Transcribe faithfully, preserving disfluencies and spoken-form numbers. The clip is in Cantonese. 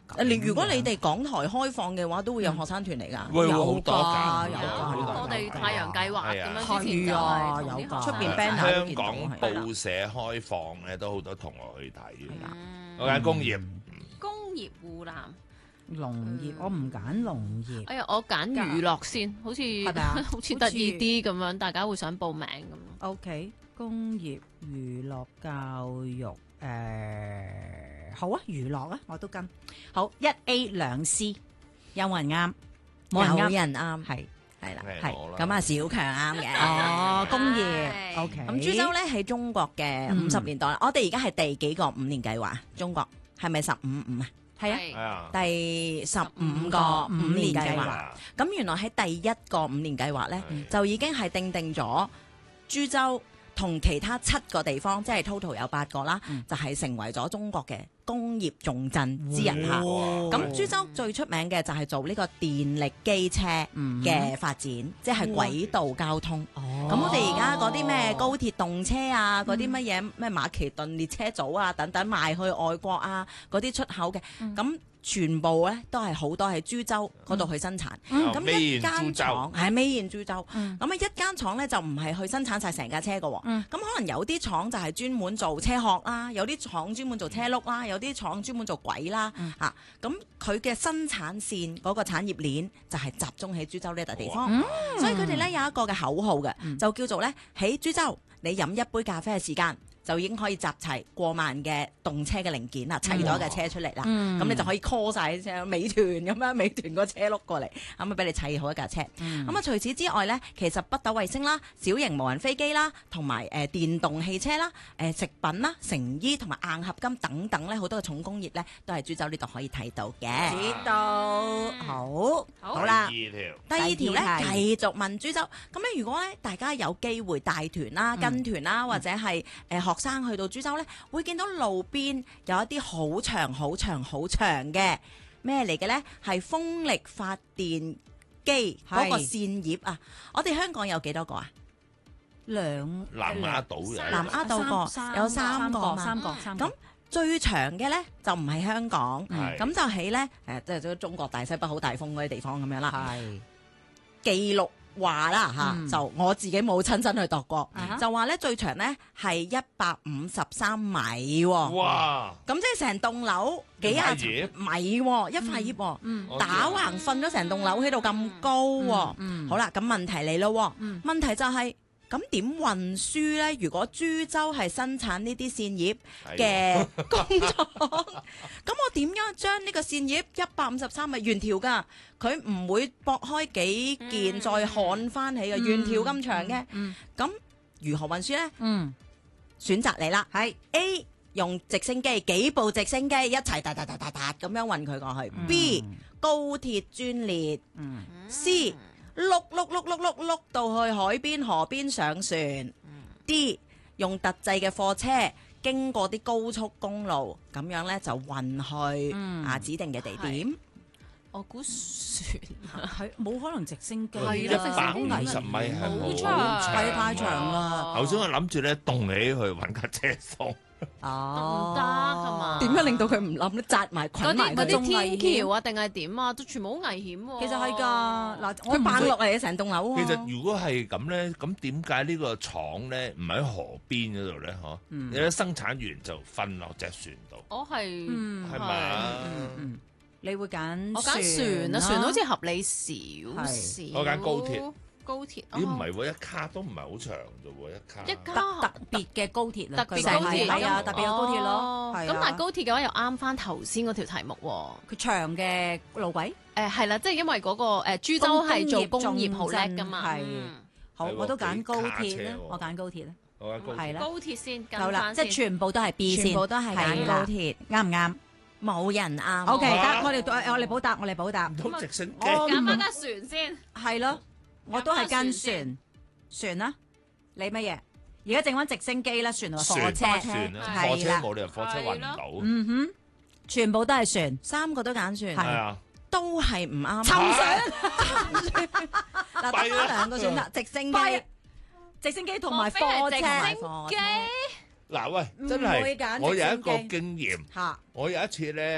你如果你哋港台開放嘅話，都會有學生團嚟㗎。 會會好多㗎， 㗎， 有好多㗎。 我哋太陽計劃咁樣之前係就啊係同啲有㗎學生出邊一齊 banner 香港報社開放咧，都好多同學去睇嘅。 嗯我揀工業， 工業護欄。 農業，我唔揀農業。 哎呀，我揀娛樂先，好似係咪啊好似得意啲咁樣，大家會想報名咁。 O.K. 工業、娛樂、教育，誒好啊，娛樂啊，我都跟。好一 A 兩 C，有冇人啱？冇人啱， 有人啱， 係係啦， 係我啦咁啊小強啱嘅。 哦，工業係 O.K. 咁株洲咧喺中國嘅嗯五十年代，我哋而家係第幾個五年計劃？中國係咪十五五啊？ 係啊， 係啊， 第十五個五年計劃。 啊咁原來喺第一個五年計劃咧， 係就已經係定定咗株洲同其他七個地方，即係 total 有八個啦， 嗯就係成為咗中國嘅工業重鎮之一嚇。 哇咁株洲最出名嘅就係做呢個電力機車嗯嘅發展，即係軌道交通。 哦咁我哋而家嗰啲咩高鐵動車啊，嗰啲乜嘢咩馬其頓列車組啊等等賣去外國啊，嗰啲出口嘅，咁全部咧都係好多喺株洲嗰度去生產。咁咁一 Made in 間株洲廠係 Made in 株洲， 嗯咁啊一間廠咧就唔係去生產晒成架車嘅喎， 嗯咁可能有啲廠就係專門做車殼啦，有啲廠專門做車轆啦，有啲廠專門做軌啦嗯嚇，咁佢嘅生產線嗰個產業鏈就係集中喺株洲呢笪地方， 嗯所以佢哋咧有一個嘅口號嘅， 嗯就叫做咧喺株洲你飲一杯咖啡嘅時間。就已經可以集齊過萬嘅動車嘅零件啦，砌咗架車出嚟啦，咁、 嗯你就可以 call 晒啲車，美團咁樣，美團個車轆過嚟，咁啊俾你砌好一架車。咁啊、 嗯除此之外咧，其實北斗衛星啦、小型無人飛機啦，同埋誒電動汽車啦、誒食品啦、成衣同埋硬合金等等咧，好多嘅重工業咧，都係株洲呢度可以睇到嘅。 知道好， 好啦。 第二條第二條第二題咧，繼續問株洲。咁咧，如果咧大家有機會帶團啦、跟團啦，或者係誒學生去到株洲咧，會見到路邊有一啲好長、好長、好長嘅咩嚟嘅咧？係風力發電機嗰個係扇葉啊！我哋香港有幾多個啊？ 兩南丫島有南丫島個有三個嘛三個三個咁最長嘅咧就唔係香港， 係咁就喺咧誒，即係即係中國大西北好大風嗰啲地方咁樣啦。 係記錄話啦嚇， 嗯就我自己冇親身去度過， 啊哈就話咧最長咧係一百五十三米喎， 哇！ 咁即係成棟樓幾廿層一塊米喎，一塊葉喎， 嗯我打橫瞓咗成棟樓喺度咁高喎。 嗯好啦，咁問題嚟咯喎， 嗯問題就係咁點運輸咧？如果株洲係生產呢啲扇葉嘅工廠，咁我點樣將呢個扇葉一百五十三米原條㗎？佢唔會駁開幾件嗯再焊翻起嘅， 嗯原條咁長嘅。 嗯咁如何運輸咧？ 嗯選擇你啦， 係 A 用直升機幾部直升機一齊嗒嗒嗒嗒嗒咁樣運佢過去。B 高鐵專列。 嗯 C 碌碌碌碌碌碌到去海邊河邊上船。D 用特製嘅貨車經過啲高速公路，咁樣咧就運去嗯啊指定嘅地點。 我估船係冇可能直升機係一啦百五十米係好好長長， 係太長啦。 頭先我諗住咧動起去揾架車送， 哦唔得㗎嘛點樣令到佢唔冧咧？紮埋嗰捆埋佢啲嗰啲仲危險天橋啊，定係點啊，都全部好危險喎。 其實係㗎，嗱，我佢唔會掹落嚟嘅成棟樓喎。 其實如果係咁咧，咁點解呢個廠咧唔喺河邊嗰度咧？嗬， 嗯你啲生產完就瞓落隻船度， 我係嗯係咪啊？ 嗯，你會揀我揀船啊，船好似合理少少。 我揀高鐵， 高鐵咦唔係喎，一卡都唔係好長啫喎，一卡。 一特卡特別嘅高鐵啦， 特別佢成高鐵係啊， 咁特別嘅高鐵咯哦， 係啊咁但係高鐵嘅話又啱翻頭先嗰條題目喎。 佢長嘅路軌， 誒係啦，即係因為嗰個誒株洲係做工業好叻噶嘛。 係嗯好， 係喎我都揀高幾卡車鐵啦喎， 我揀高鐵啦， 我揀高鐵。 係啦， 高鐵先跟好啦， 翻先。 即係全部都係 B 先， 全部都係揀係啦高鐵， 啱唔啱冇人啱。 ？O K， 啊得我哋我哋補答，我哋補答唔，通直升機？ 我揀翻架船先。 係咯，我都係跟船船船啦，你乜嘢？而家剩翻直升機啦，船同火船車， 船啊， 係啦貨車冇理由貨車運唔到。 嗯哼，全部都係船， 三個都揀係船， 係啊， 都係唔啱。 沉嗱，得弊啦翻兩個選擇，直升機。 弊直升機同埋貨莫非係直車升機嗱喂，真唔會揀係我有一個直升機經驗， 嚇。 我有一次咧。